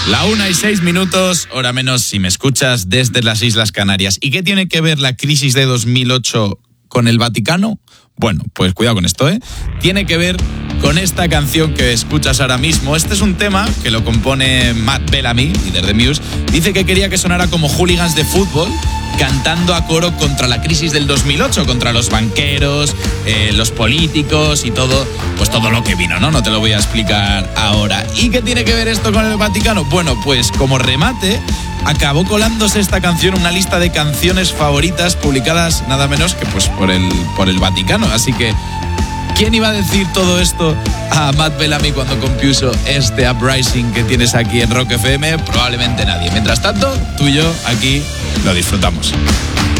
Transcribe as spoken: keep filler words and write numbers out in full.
La una y seis minutos, hora menos si me escuchas desde las Islas Canarias. ¿Y qué tiene que ver la crisis de dos mil ocho con el Vaticano? Bueno, pues cuidado con esto, ¿eh? Tiene que ver con esta canción que escuchas ahora mismo. Este es un tema que lo compone Matt Bellamy, líder de Muse. Dice que quería que sonara como hooligans de fútbol, cantando a coro contra la crisis del dos mil ocho, contra los banqueros, eh, los políticos y todo, pues todo lo que vino, ¿no? No te lo voy a explicar ahora. ¿Y qué tiene que ver esto con el Vaticano? Bueno, pues como remate, acabó colándose esta canción en una lista de canciones favoritas publicadas nada menos que pues por el, por el Vaticano. Así que, ¿quién iba a decir todo esto a Matt Bellamy cuando compuso este Uprising que tienes aquí en Rock F M? Probablemente nadie. Mientras tanto, tú y yo aquí lo disfrutamos.